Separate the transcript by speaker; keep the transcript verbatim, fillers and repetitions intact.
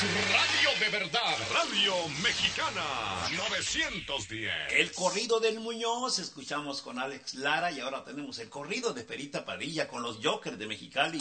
Speaker 1: Radio de verdad, Radio Mexicana, novecientos diez.
Speaker 2: El corrido del Muñoz, escuchamos con Alex Lara y ahora tenemos el corrido de Perita Padilla con los Jokers de Mexicali.